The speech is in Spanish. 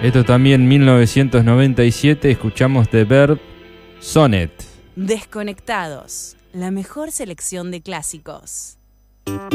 Esto también 1997, escuchamos The Verb Sonnet. Desconectados, la mejor selección de clásicos.